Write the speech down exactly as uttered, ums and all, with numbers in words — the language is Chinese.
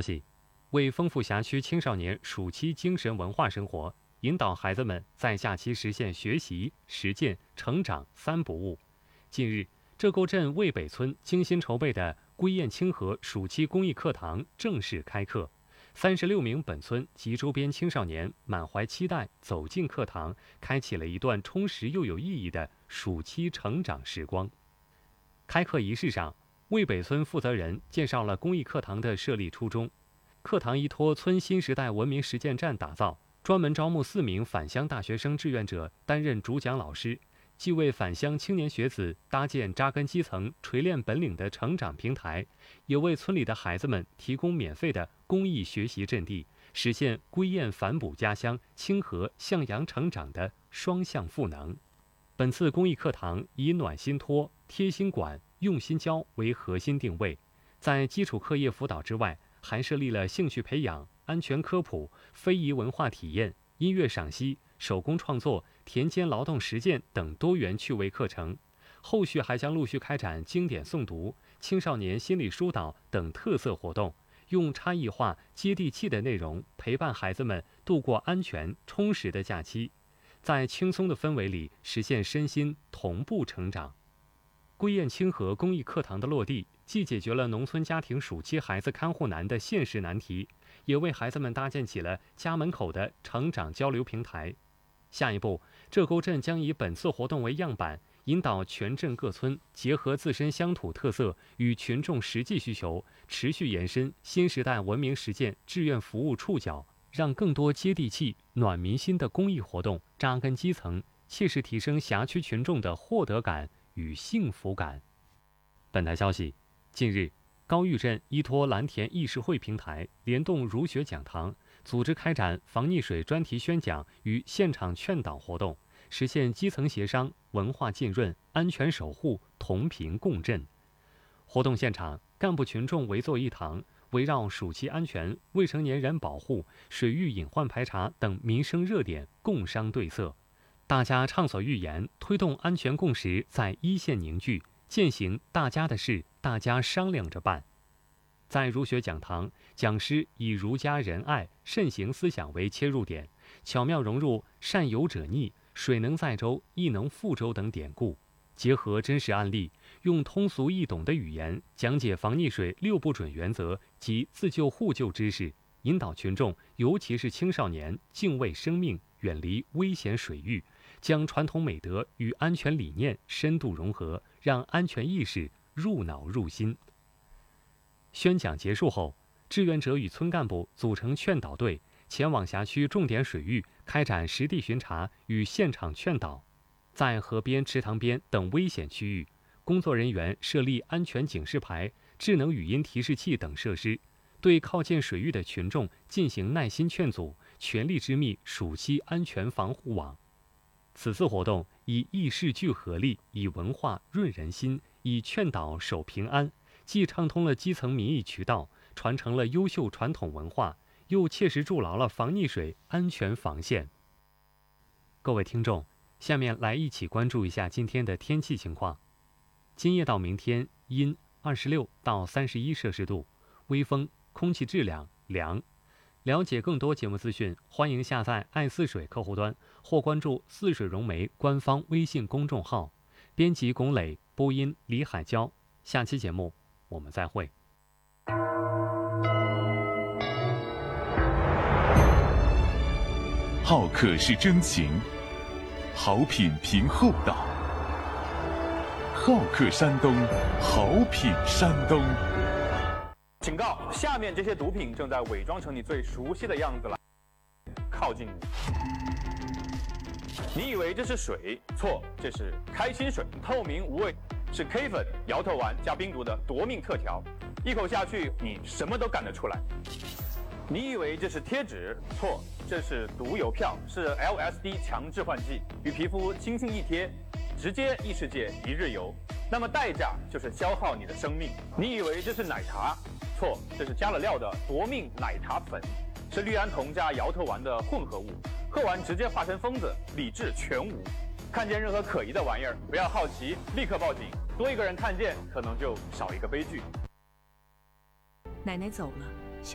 为丰富辖区青少年暑期精神文化生活，引导孩子们在假期实现学习、实践、成长三不误。近日，浙沟镇渭北村精心筹备的归雁清河暑期公益课堂正式开课。三十六名本村及周边青少年满怀期待走进课堂，开启了一段充实又有意义的暑期成长时光。开课仪式上，渭北村负责人介绍了公益课堂的设立初衷。课堂依托村新时代文明实践站打造，专门招募四名返乡大学生志愿者担任主讲老师，既为返乡青年学子搭建扎根基层、锤炼本领的成长平台，也为村里的孩子们提供免费的公益学习阵地，实现归雁反哺家乡、清河向阳成长的双向赋能。本次公益课堂以暖心托、贴心管、用心教为核心定位，在基础课业辅导之外，还设立了兴趣培养、安全科普、非遗文化体验、音乐赏析、手工创作、田间劳动实践等多元趣味课程。后续还将陆续开展经典诵读、青少年心理疏导等特色活动，用差异化、接地气的内容陪伴孩子们度过安全、充实的假期，在轻松的氛围里实现身心同步成长。归雁清河公益课堂的落地，既解决了农村家庭暑期孩子看护难的现实难题，也为孩子们搭建起了家门口的成长交流平台。下一步，浙沟镇将以本次活动为样板，引导全镇各村结合自身乡土特色与群众实际需求，持续延伸新时代文明实践志愿服务触角，让更多接地气、暖民心的公益活动扎根基层，切实提升辖区群众的获得感与幸福感。本台消息，近日，高峪镇依托蓝田议事会平台，联动儒学讲堂，组织开展防溺水专题宣讲与现场劝导活动，实现基层协商、文化浸润、安全守护同频共振。活动现场，干部群众围坐一堂，围绕暑期安全、未成年人保护、水域隐患排查等民生热点共商对策。大家畅所欲言，推动安全共识在一线凝聚，践行大家的事，大家商量着办。在儒学讲堂，讲师以儒家仁爱、慎行思想为切入点，巧妙融入善有者逆、水能载舟，亦能覆舟等典故，结合真实案例，用通俗易懂的语言讲解防溺水六不准原则及自救互救知识，引导群众，尤其是青少年敬畏生命，远离危险水域，将传统美德与安全理念深度融合，让安全意识入脑入心。宣讲结束后，志愿者与村干部组成劝导队，前往辖区重点水域开展实地巡查与现场劝导。在河边、池塘边等危险区域，工作人员设立安全警示牌、智能语音提示器等设施，对靠近水域的群众进行耐心劝阻，全力织密暑期安全防护网。此次活动以义事聚合力，以文化润人心，以劝导守平安，既畅通了基层民意渠道，传承了优秀传统文化，又切实筑牢了防溺水安全防线。各位听众，下面来一起关注一下今天的天气情况。今夜到明天阴二十六到三十一摄氏度，微风，空气质量良。了解更多节目资讯，欢迎下载爱似水客户端或关注似水融媒官方微信公众号。编辑龚磊，播音李海娇。下期节目我们再会。 好客是真情，好品凭厚道。好客山东，好品山东。 警告：下面这些毒品正在伪装成你最熟悉的样子了，靠近你。你以为这是水？错，这是开心水，透明无味，是 K 粉、摇头丸加冰毒的夺命特调，一口下去你什么都干得出来。你以为这是贴纸？错，这是毒邮票，是 L S D 强制换剂，与皮肤轻轻一贴，直接异世界一日游。那么代价就是消耗你的生命。你以为这是奶茶？错，这是加了料的夺命奶茶粉，是氯胺酮加摇头丸的混合物，喝完直接化成疯子，理智全无。看见任何可疑的玩意儿，不要好奇，立刻报警。多一个人看见，可能就少一个悲剧。 奶奶走了。